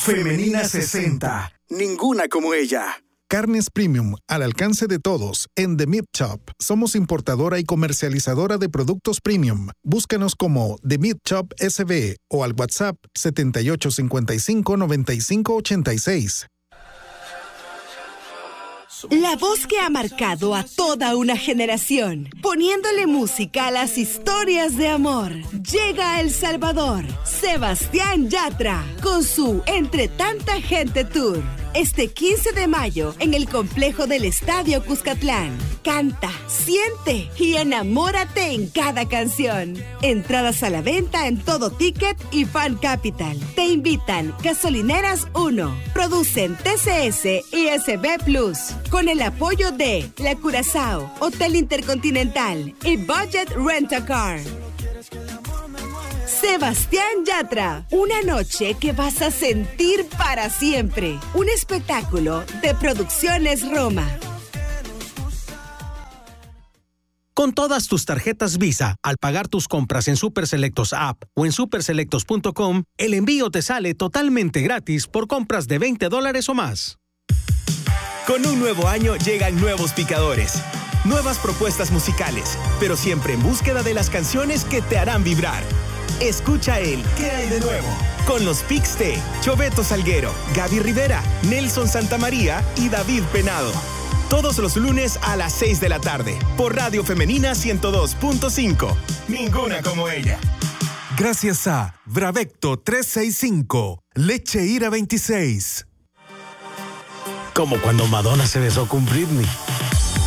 Femenina 60. Ninguna como ella. Carnes premium al alcance de todos en The Meat Shop. Somos importadora y comercializadora de productos premium. Búscanos como The Meat Shop SB o al WhatsApp 7855-9586. La voz que ha marcado a toda una generación, poniéndole música a las historias de amor. Llega a El Salvador, Sebastián Yatra, con su Entre Tanta Gente Tour. Este 15 de mayo, en el complejo del Estadio Cuscatlán. Canta, siente y enamórate en cada canción. Entradas a la venta en Todo Ticket y Fan Capital. Te invitan Gasolineras 1. Producen TCS y SB Plus. Con el apoyo de La Curazao, Hotel Intercontinental y Budget Rent-A-Car. Sebastián Yatra, una noche que vas a sentir para siempre. Un espectáculo de Producciones Roma. Con todas tus tarjetas Visa, al pagar tus compras en Superselectos App o en superselectos.com, el envío te sale totalmente gratis por compras de $20 o más. Con un nuevo año llegan nuevos picadores, nuevas propuestas musicales, pero siempre en búsqueda de las canciones que te harán vibrar. Escucha el ¿Qué hay de nuevo? Con los Pix T, Choveto Salguero, Gaby Rivera, Nelson Santamaría y David Penado. Todos los lunes a las 6 de la tarde, por Radio Femenina 102.5. Ninguna como ella. Gracias a Bravecto 365, Leche Ira 26. Como cuando Madonna se besó con Britney.